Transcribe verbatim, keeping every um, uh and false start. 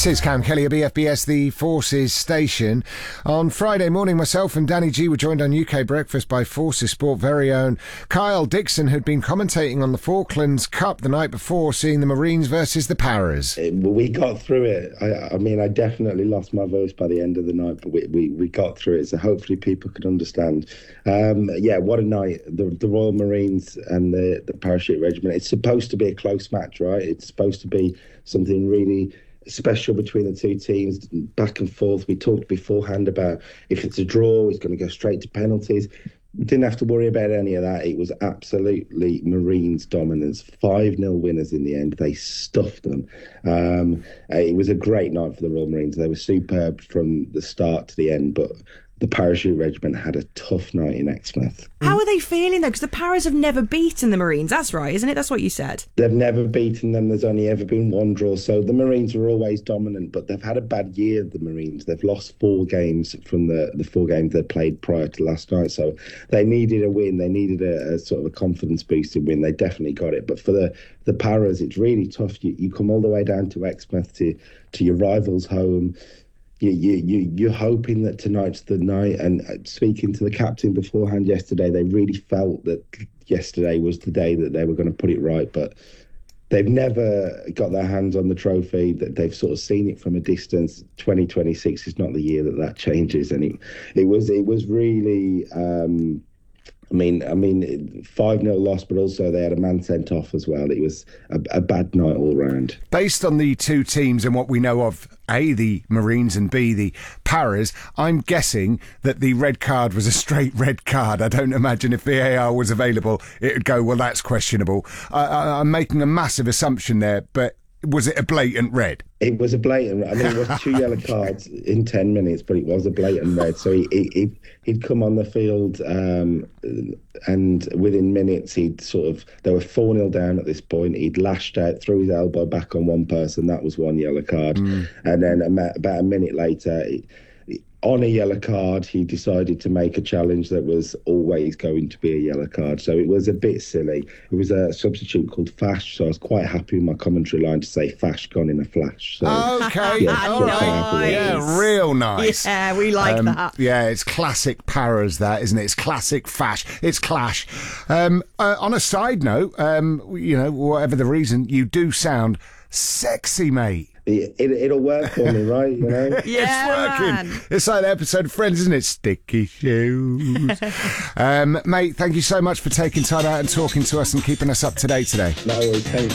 This is Cam Kelly of B F B S, the Forces station. On Friday morning, myself and Danny G were joined on U K Breakfast by Forces Sport very own Kyle Dixon, who'd been commentating on the Falklands Cup the night before, seeing the Marines versus the Paras. We got through it. I, I mean, I definitely lost my voice by the end of the night, but we, we, we got through it, so hopefully people could understand. Um, yeah, what a night. The, the Royal Marines and the, the Parachute Regiment. It's supposed to be a close match, right? It's supposed to be something really special between the two teams, back and forth. We talked beforehand about if it's a draw, it's going to go straight to penalties. We didn't have to worry about any of that. It was absolutely Marines dominance. five nil winners in the end. They stuffed them. Um, it was a great night for the Royal Marines. They were superb from the start to the end, but the Parachute Regiment had a tough night in Exmouth. How are they feeling, though? Because the Paras have never beaten the Marines. That's right, isn't it? That's what you said. They've never beaten them. There's only ever been one draw. So the Marines are always dominant, but they've had a bad year, the Marines. They've lost four games from the, the four games they played prior to last night. So they needed a win. They needed a, a sort of a confidence-boosting win. They definitely got it. But for the, the Paras, it's really tough. You, you come all the way down to Exmouth, to, to your rival's home. You, you, you, you're hoping that tonight's the night, and speaking to the captain beforehand yesterday, they really felt that yesterday was the day that they were going to put it right, but they've never got their hands on the trophy. That they've sort of seen it from a distance. twenty twenty-six is not the year that that changes, and it, it was it was really. Um, I mean, I mean, five nil loss, but also they had a man sent off as well. It was a, a bad night all round. Based on the two teams and what we know of, A, the Marines, and B, the Paras, I'm guessing that the red card was a straight red card. I don't imagine if V A R was available, it would go, well, that's questionable. I, I, I'm making a massive assumption there, but was it a blatant red? It was a blatant. I mean, it was two yellow cards in ten minutes, but it was a blatant red. So he, he he'd come on the field, um, and within minutes he'd sort of. They were four nil down at this point. He'd lashed out, threw his elbow back on one person. That was one yellow card, mm. and then about a minute later. He, On a yellow card, he decided to make a challenge that was always going to be a yellow card. So it was a bit silly. It was a substitute called Fash, so I was quite happy with my commentary line to say Fash gone in a flash. So, okay, yeah, all right. Yeah, real nice. Yeah, we like um, that. Yeah, it's classic Paras, that, isn't it? It's classic Fash. It's Clash. Um, uh, on a side note, um, you know, whatever the reason, you do sound sexy, mate. It, it, it'll work for me, right? You know? Yeah, it's working. Man. It's like the episode of Friends, isn't it? Sticky shoes. um, mate, thank you so much for taking time out and talking to us and keeping us up to date today. No worries. Thanks.